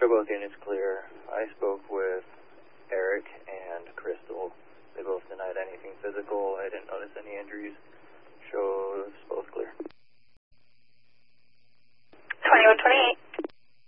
both units clear. I spoke with Eric and Crystal. They both denied anything physical. I didn't notice any injuries.